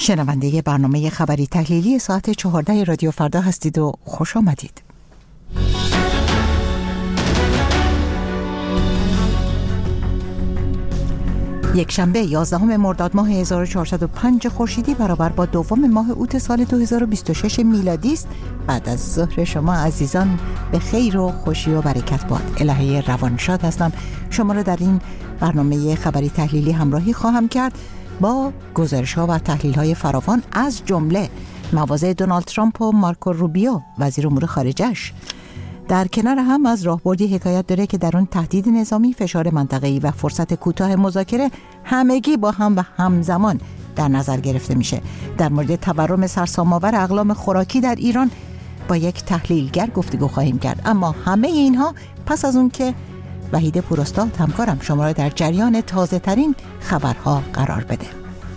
شنونده برنامه خبری تحلیلی ساعت 14 رادیو فردا هستید و خوش آمدید. یک شنبه 11 مرداد ماه 1405 خورشیدی برابر با دوم ماه اوت سال 2026 میلادی است. بعد از ظهر شما عزیزان به خیر و خوشی و برکت باد. الهه روانشاد هستم. شما را در این برنامه خبری تحلیلی همراهی خواهم کرد با گزارش‌ها و تحلیل‌های فراوان از جمله مواضع دونالد ترامپ و مارکو روبیو وزیر امور خارجه‌اش. در کنار هم از راهبردی حکایت داره که در اون تهدید نظامی، فشار منطقه‌ای و فرصت کوتاه مذاکره همگی با هم و همزمان در نظر گرفته میشه. در مورد تورم سرسام‌آور اقلام خوراکی در ایران با یک تحلیلگر گفتگو خواهیم کرد. اما همه اینها پس از اون که وحید پوراستاد همکارم شما را در جریان تازه ترین خبرها قرار بده.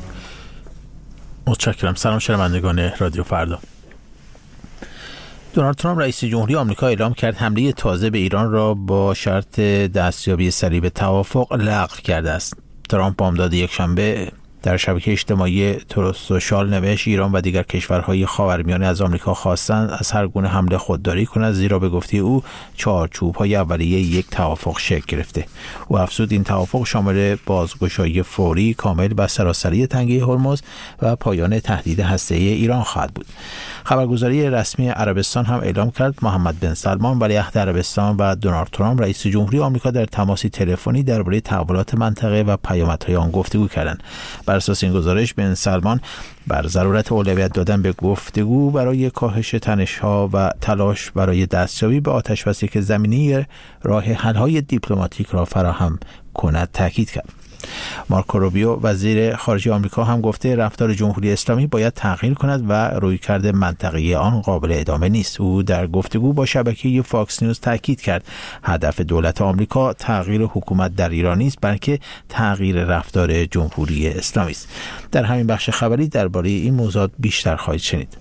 متشکرم. سلام شنوندگان رادیو فردا. دونالد ترامپ رئیس جمهوری آمریکا اعلام کرد حمله تازه به ایران را با شرط دستیابی سریع به توافق لغو کرده است. ترامپ بامداد یکشنبه در شبکه اجتماعی تروث سوشال نوشت ایران و دیگر کشورهای خاورمیانه از آمریکا خواستند از هر گونه حمله خودداری کند، زیرا به گفته او چارچوب‌های اولیه یک توافق شکل گرفته. او افزود این توافق شامل بازگشایی فوری کامل و سراسری تنگه هرمز و پایان تهدید هسته‌ای ایران خواهد بود. خبرگزاری رسمی عربستان هم اعلام کرد محمد بن سلمان ولیعهد عربستان و دونالد ترامپ رئیس جمهوری آمریکا در تماسی تلفنی درباره تحولات منطقه و پیامدهای آن گفتگو کردند. بر اساس این گزارش بن سلمان بر ضرورت اولویت دادن به گفتگو برای کاهش تنش‌ها و تلاش برای دستیابی به آتش‌بسی که زمینه راه حل‌های دیپلماتیک را فراهم کند تاکید کرد. مارکو روبیو وزیر خارجه آمریکا هم گفته رفتار جمهوری اسلامی باید تغییر کند و رویکرد منطقه‌ای آن قابل ادامه نیست. او در گفتگو با شبکه فاکس نیوز تاکید کرد هدف دولت آمریکا تغییر حکومت در ایران نیست، بلکه تغییر رفتار جمهوری اسلامی است. در همین بخش خبری درباره این موضوع بیشتر خواهید شنید.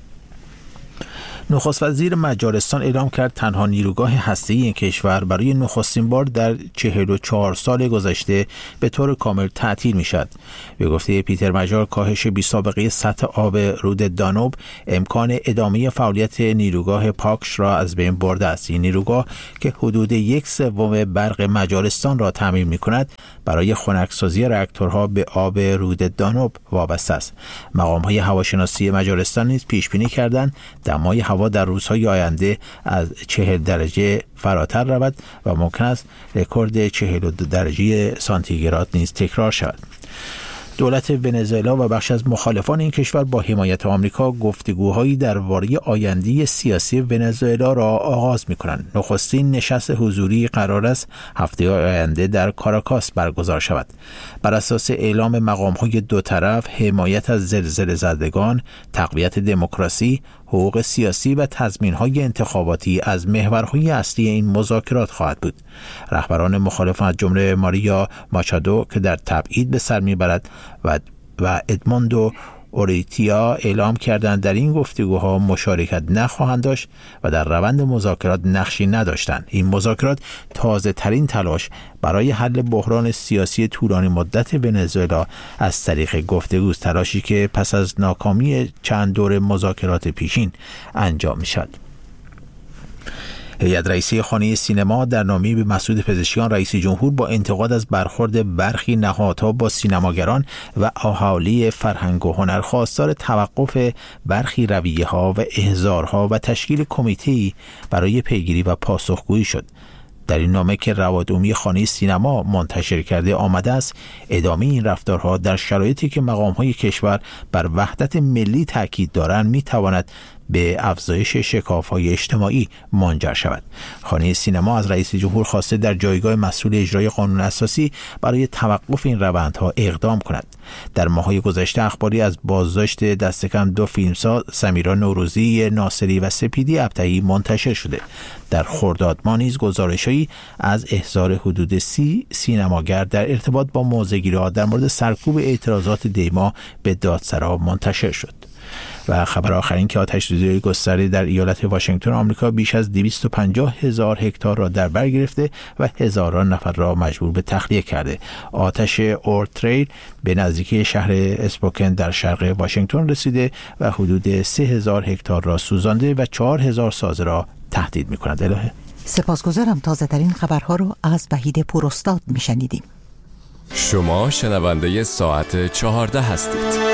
نخست وزیر مجارستان اعلام کرد تنها نیروگاه هسته‌ای این کشور برای نخستین بار در 44 سال گذشته به طور کامل تعطیل می‌شود. به گفته پیتر مجار کاهش بی‌سابقه سطح آب رود دانوب امکان ادامه فعالیت نیروگاه پاکش را از بین برده است. این نیروگاه که حدود 1/3 برق مجارستان را تامین می‌کند برای خنکسازی راکتورها به آب رود دانوب وابسته است. مقام‌های هواشناسی مجارستان نیز پیش‌بینی کردند دمای هوا در روزهای آینده از 40 درجه فراتر رود و ممکن است رکورد 42 درجه سانتیگراد نیز تکرار شود. دولت ونزوئلا و بخش از مخالفان این کشور با حمایت آمریکا گفتگوهایی درباره آینده سیاسی ونزوئلا را آغاز می‌کنند. نخستین نشست حضوری قرار است هفته آینده در کاراکاس برگزار شود. بر اساس اعلام مقام‌های دو طرف، حمایت از زلزله زدگان، تقویت دموکراسی، حقوق سیاسی و تضمین‌های انتخاباتی از محورهای اصلی این مذاکرات خواهد بود. رهبران مخالف از جمله ماریا ماچادو که در تبعید به سر میبرد و ادموندو اوریتیا اعلام کردند در این گفتگوها مشارکت نخواهند داشت و در روند مذاکرات نقشی نداشتند. این مذاکرات تازه ترین تلاش برای حل بحران سیاسی طولانی مدت ونزوئلا از طریق گفتگوست، تلاشی که پس از ناکامی چند دور مذاکرات پیشین انجام می شود. هیئت رئیسه خانه سینما در نامه‌ای به مسعود پزشکیان رئیس جمهور با انتقاد از برخورد برخی نهادها با سینماگران و اهالی فرهنگ و هنر خواستار توقف برخی رویه‌ها و احضارها و تشکیل کمیته‌ای برای پیگیری و پاسخگویی شد. در این نامه که رواد عمومی خانه سینما منتشر کرده آمده است، ادامه این رفتارها در شرایطی که مقام‌های کشور بر وحدت ملی تاکید دارند می‌تواند به افزایش شکاف‌های اجتماعی منجر شود. خانه سینما از رئیس جمهور خواسته در جایگاه مسئول اجرای قانون اساسی برای توقف این روندها اقدام کند. در ماه‌های گذشته اخباری از بازداشت دست کم 2 فیلمساز، سمیرا نوروزی ناصری و سپیدی ابطحی منتشر شده. در خرداد ماه نیز گزارش‌هایی از احضار حدود 30 سینماگر در ارتباط با موضع‌گیری‌ها در مورد سرکوب اعتراضات دیما به دادسرا منتشر شد. و خبر آخر این که آتش‌سوزی گسترده در ایالت واشنگتن آمریکا بیش از 250,000 هکتار را در بر گرفته و هزاران نفر را مجبور به تخلیه کرده. آتش اورتریل به نزدیکی شهر اسپوکن در شرق واشنگتن رسیده و حدود 3,000 هکتار را سوزانده و 4,000 سازه را تهدید می‌کند. الهه سپاسگزارم. تازه ترین خبرها رو از وحید پوراستاد میشنیدیم. شما شنونده ساعت 14 هستید.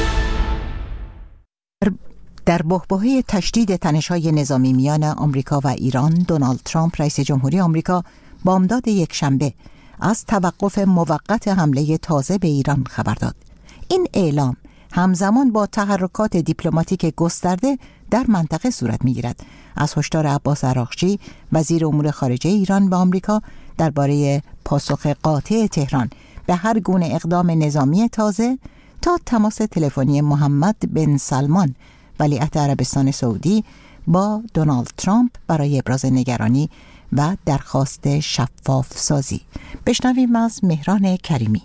در بحبوحه تشدید تنش‌های نظامی میان آمریکا و ایران، دونالد ترامپ رئیس جمهوری آمریکا بامداد یکشنبه از توقف موقت حمله تازه به ایران خبر داد. این اعلام همزمان با تحرکات دیپلماتیک گسترده در منطقه صورت می‌گیرد. از هشدار عباس عراقچی وزیر امور خارجه ایران به آمریکا درباره پاسخ قاطع تهران به هر گونه اقدام نظامی تازه تا تماس تلفنی محمد بن سلمان ولیعهد عربستان سعودی با دونالد ترامپ برای ابراز نگرانی و درخواست شفاف سازی. بشنویم از مهران کریمی.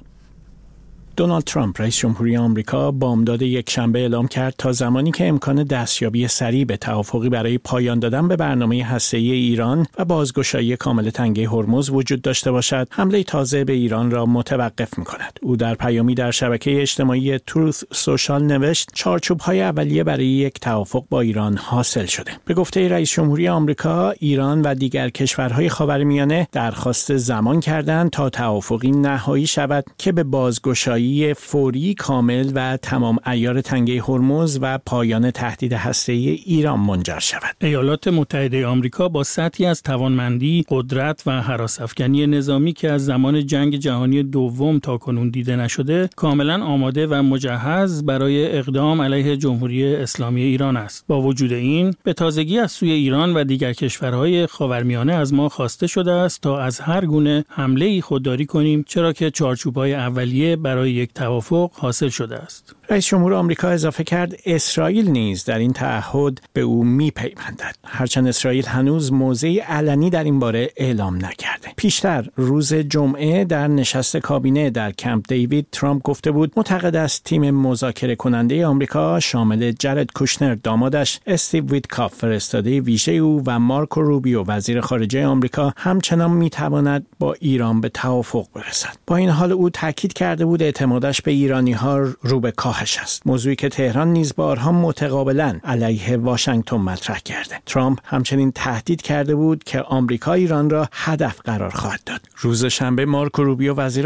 دونالد ترامپ رئیس جمهوری آمریکا بامداد یکشنبه اعلام کرد تا زمانی که امکان دستیابی سریع به توافقی برای پایان دادن به برنامه هسته‌ای ایران و بازگشایی کامل تنگه هرمز وجود داشته باشد، حمله تازه به ایران را متوقف می‌کند. او در پیامی در شبکه اجتماعی تروث سوشال نوشت: چارچوب‌های اولیه برای یک توافق با ایران حاصل شده. به گفته رئیس جمهوری آمریکا، ایران و دیگر کشورهای خاورمیانه درخواست زمان کردند تا توافقی نهایی شود که به بازگشایی فوری، کامل و تمام عیار تنگه هرمز و پایان تهدید هسته‌ای ایران منجر شود. ایالات متحده آمریکا با سطحی از توانمندی، قدرت و هراس‌افکنی نظامی که از زمان جنگ جهانی دوم تاکنون دیده نشده، کاملا آماده و مجهز برای اقدام علیه جمهوری اسلامی ایران است. با وجود این، به تازگی از سوی ایران و دیگر کشورهای خاورمیانه از ما خواسته شده است تا از هر گونه حمله‌ای خودداری کنیم، چرا که چارچوب‌های اولیه برای یک توافق حاصل شده است. رئیس جمهور آمریکا اضافه کرد اسرائیل نیز در این تعهد به او می‌پیوندد، هرچند اسرائیل هنوز موضعی علنی در این باره اعلام نکرده. پیشتر روز جمعه در نشست کابینه در کمپ دیوید، ترامپ گفته بود معتقد است تیم مذاکره کننده آمریکا شامل جرد کوشنر دامادش، استیو ویتکاف فرستاده ویژه او و مارکو روبیو وزیر خارجه آمریکا همچنان می‌تواند با ایران به توافق برسد. با این حال او تاکید کرده بود اعتمادش به ایرانی‌ها رو به کاهش است، موضوعی که تهران نیز بارها متقابلاً علیه واشنگتن مطرح کرده. ترامپ همچنین تهدید کرده بود که آمریکا ایران را هدف قرار خواهد داد. روز شنبه مارکو روبیو وزیر